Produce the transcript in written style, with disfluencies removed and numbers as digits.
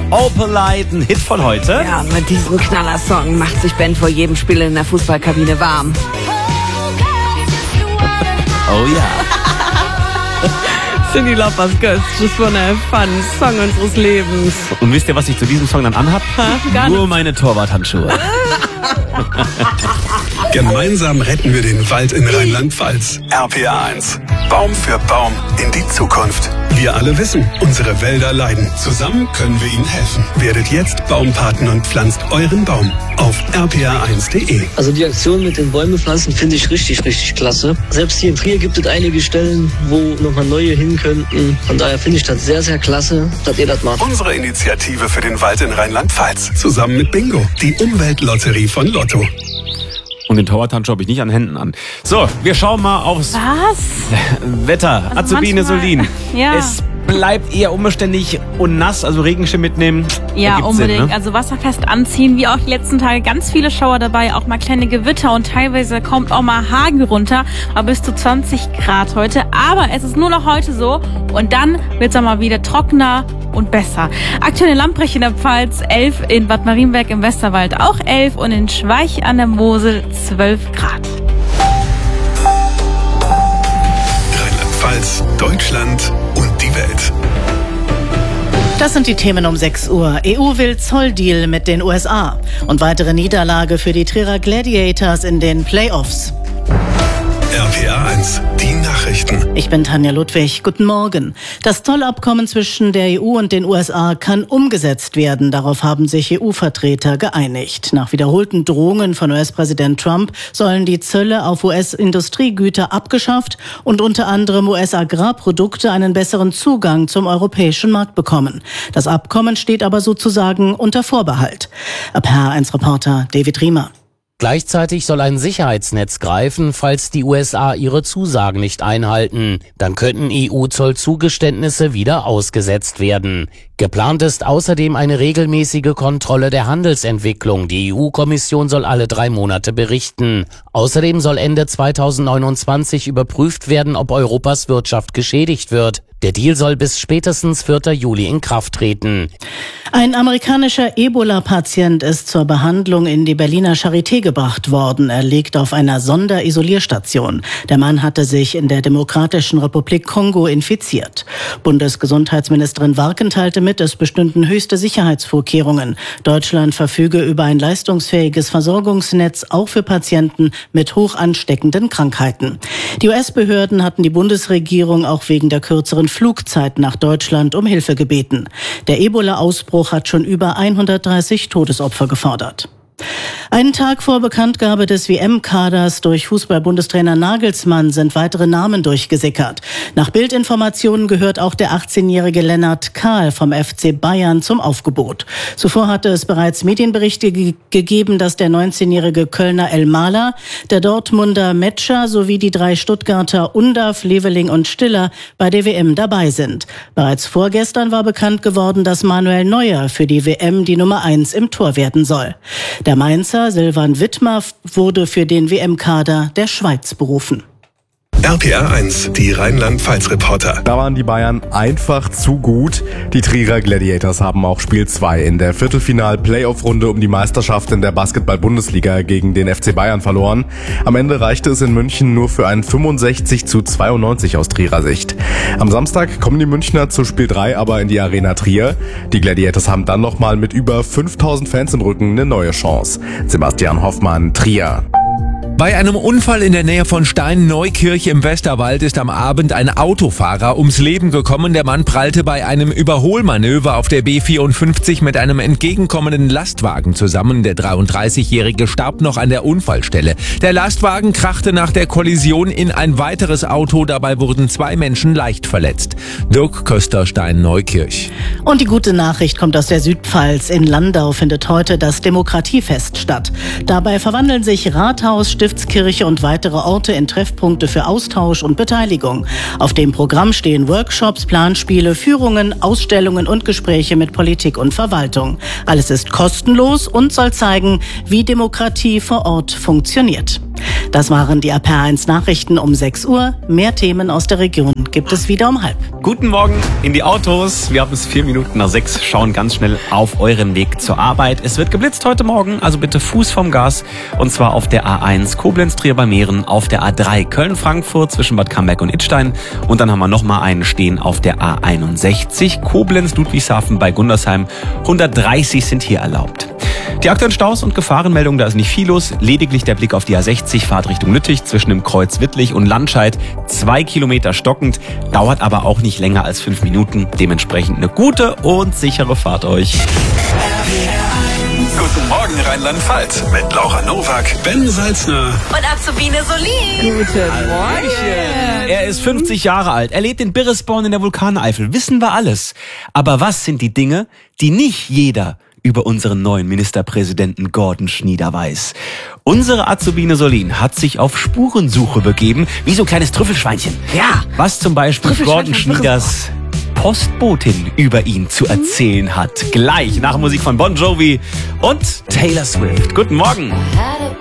Opalite, ein Hit von heute. Ja, mit diesem Knallersong macht sich Ben vor jedem Spiel in der Fußballkabine warm. Oh ja. Cyndi Lauper's Ghost, just wanna have fun, Song unseres Lebens. Und wisst ihr, was ich zu diesem Song dann anhab? Nur meine Torwarthandschuhe. Gemeinsam retten wir den Wald in Rheinland-Pfalz. RPA 1. Baum für Baum in die Zukunft. Wir alle wissen, unsere Wälder leiden. Zusammen können wir ihnen helfen. Werdet jetzt Baumpaten und pflanzt euren Baum auf rpa1.de. Also die Aktion mit den Bäume pflanzen finde ich richtig, richtig klasse. Selbst hier in Trier gibt es einige Stellen, wo nochmal neue hin könnten. Von daher finde ich das sehr, sehr klasse, dass ihr das macht. Unsere Initiative für den Wald in Rheinland-Pfalz. Zusammen mit Bingo, die Umweltlotterie von Lotto. Und den Torwarthandschuh habe ich nicht an Händen an. So, wir schauen mal aufs Wetter. Also Azubine Solin. Ja. Es bleibt eher unbeständig und nass, also Regenschirm mitnehmen. Ja, unbedingt. Sinn, ne? Also wasserfest anziehen, wie auch die letzten Tage. Ganz viele Schauer dabei, auch mal kleine Gewitter und teilweise kommt auch mal Hagel runter. Aber bis zu 20 Grad heute. Aber es ist nur noch heute so und dann wird es auch mal wieder trockener und besser. Aktuell in Lamprecht in der Pfalz 11, in Bad Marienberg im Westerwald auch 11 und in Schweich an der Mosel 12 Grad. Rheinland-Pfalz, Deutschland und die Welt. Das sind die Themen um 6 Uhr. EU will Zolldeal mit den USA und weitere Niederlage für die Trierer Gladiators in den Playoffs. RPA 1, die Nachrichten. Ich bin Tanja Ludwig. Guten Morgen. Das Zollabkommen zwischen der EU und den USA kann umgesetzt werden. Darauf haben sich EU-Vertreter geeinigt. Nach wiederholten Drohungen von US-Präsident Trump sollen die Zölle auf US-Industriegüter abgeschafft und unter anderem US-Agrarprodukte einen besseren Zugang zum europäischen Markt bekommen. Das Abkommen steht aber sozusagen unter Vorbehalt. RPA1-Reporter David Riemer. Gleichzeitig soll ein Sicherheitsnetz greifen, falls die USA ihre Zusagen nicht einhalten. Dann könnten EU-Zollzugeständnisse wieder ausgesetzt werden. Geplant ist außerdem eine regelmäßige Kontrolle der Handelsentwicklung. Die EU-Kommission soll alle 3 Monate berichten. Außerdem soll Ende 2029 überprüft werden, ob Europas Wirtschaft geschädigt wird. Der Deal soll bis spätestens 4. Juli in Kraft treten. Ein amerikanischer Ebola-Patient ist zur Behandlung in die Berliner Charité gebracht worden. Er liegt auf einer Sonderisolierstation. Der Mann hatte sich in der Demokratischen Republik Kongo infiziert. Bundesgesundheitsministerin Warken teilte mit, es bestünden höchste Sicherheitsvorkehrungen. Deutschland verfüge über ein leistungsfähiges Versorgungsnetz, auch für Patienten mit hoch ansteckenden Krankheiten. Die US-Behörden hatten die Bundesregierung auch wegen der kürzeren Flugzeit nach Deutschland um Hilfe gebeten. Der Ebola-Ausbruch hat schon über 130 Todesopfer gefordert. Einen Tag vor Bekanntgabe des WM-Kaders durch Fußball-Bundestrainer Nagelsmann sind weitere Namen durchgesickert. Nach Bildinformationen gehört auch der 18-jährige Lennart Kahl vom FC Bayern zum Aufgebot. Zuvor hatte es bereits Medienberichte gegeben, dass der 19-jährige Kölner El Mala, der Dortmunder Metscher sowie die 3 Stuttgarter Undav, Leveling und Stiller bei der WM dabei sind. Bereits vorgestern war bekannt geworden, dass Manuel Neuer für die WM die Nummer 1 im Tor werden soll. Der Mainzer Silvan Wittmer wurde für den WM-Kader der Schweiz berufen. RPA 1, die Rheinland-Pfalz-Reporter. Da waren die Bayern einfach zu gut. Die Trierer Gladiators haben auch Spiel 2 in der Viertelfinal-Playoff-Runde um die Meisterschaft in der Basketball-Bundesliga gegen den FC Bayern verloren. Am Ende reichte es in München nur für ein 65:92 aus Trierer Sicht. Am Samstag kommen die Münchner zu Spiel 3 aber in die Arena Trier. Die Gladiators haben dann nochmal mit über 5000 Fans im Rücken eine neue Chance. Sebastian Hoffmann, Trier. Bei einem Unfall in der Nähe von Stein-Neukirch im Westerwald ist am Abend ein Autofahrer ums Leben gekommen. Der Mann prallte bei einem Überholmanöver auf der B54 mit einem entgegenkommenden Lastwagen zusammen. Der 33-Jährige starb noch an der Unfallstelle. Der Lastwagen krachte nach der Kollision in ein weiteres Auto. Dabei wurden 2 Menschen leicht verletzt. Dirk Köster, Stein-Neukirch. Und die gute Nachricht kommt aus der Südpfalz. In Landau findet heute das Demokratiefest statt. Dabei verwandeln sich Rathaus, Stiftskirche und weitere Orte in Treffpunkte für Austausch und Beteiligung. Auf dem Programm stehen Workshops, Planspiele, Führungen, Ausstellungen und Gespräche mit Politik und Verwaltung. Alles ist kostenlos und soll zeigen, wie Demokratie vor Ort funktioniert. Das waren die RPR1 Nachrichten um 6 Uhr. Mehr Themen aus der Region gibt es wieder um 5:30. Guten Morgen in die Autos. Wir haben es 4 Minuten nach 6. Schauen ganz schnell auf euren Weg zur Arbeit. Es wird geblitzt heute Morgen, also bitte Fuß vom Gas. Und zwar auf der A1 Koblenz-Trier-bei-Meeren, auf der A3 Köln-Frankfurt zwischen Bad Camberg und Idstein. Und dann haben wir nochmal einen stehen auf der A61 Koblenz-Ludwigshafen bei Gundersheim. 130 sind hier erlaubt. Die aktuellen Staus und Gefahrenmeldungen, da ist nicht viel los. Lediglich der Blick auf die A60, Fahrt Richtung Lüttich zwischen dem Kreuz Wittlich und Landscheid. 2 Kilometer stockend, dauert aber auch nicht länger als 5 Minuten. Dementsprechend eine gute und sichere Fahrt euch. Guten Morgen Rheinland-Pfalz mit Laura Nowak, Ben Salzner Und Azubine Solin. Guten Morgen. Er ist 50 Jahre alt. Er lebt in Birresborn in der Vulkaneifel. Wissen wir alles. Aber was sind die Dinge, die nicht jeder über unseren neuen Ministerpräsidenten Gordon Schnieder weiß? Unsere Azubine Solin hat sich auf Spurensuche begeben, wie so ein kleines Trüffelschweinchen. Ja. Was zum Beispiel Gordon Schnieders Postbotin über ihn zu erzählen hat. Gleich nach Musik von Bon Jovi und Taylor Swift. Guten Morgen.